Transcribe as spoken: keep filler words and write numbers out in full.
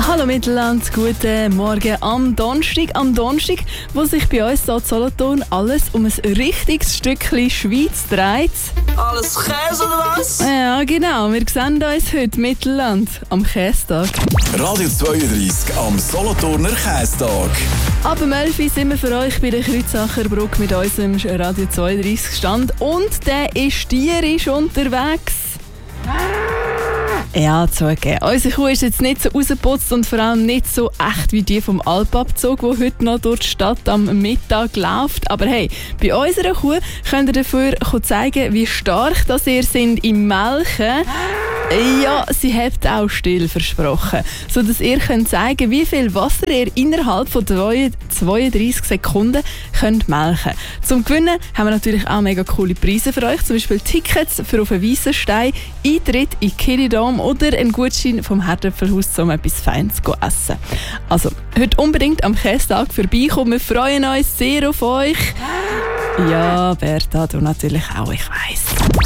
Hallo Mittelland, guten Morgen am Donnerstag. Am Donnerstag, wo sich bei uns hier in Solothurn alles um ein richtiges Stückchen Schweiz dreht. Alles Käse oder was? Ja, genau. Wir sehen uns heute Mittelland am Käsetag. Radio zweiunddreissig am Solothurner Käsetag. Ab dem elf Uhr sind wir für euch bei der Kreuzacher Brücke mit unserem Radio zweiunddreissig Stand. Und der ist tierisch unterwegs. Ja, zugegeben. Unsere Kuh ist jetzt nicht so rausgeputzt und vor allem nicht so echt wie die vom Alpabzug, die heute noch durch die Stadt am Mittag läuft. Aber hey, bei unserer Kuh könnt ihr dafür zeigen, wie stark das ihr seid im Melken. Ja, sie hat auch still versprochen, sodass ihr könnt zeigen, wie viel Wasser ihr innerhalb von zweiunddreissig Sekunden könnt melken. Zum Gewinnen haben wir natürlich auch mega coole Preise für euch, zum Beispiel Tickets für auf einen Weissenstein, Eintritt in Kididom oder einen Gutschein vom Herdöpfelhaus, um etwas Feines zu essen. Also, heute unbedingt am Käsetag vorbeikommen. Wir freuen uns sehr auf euch. Ja, Bertha, du natürlich auch, ich weiss.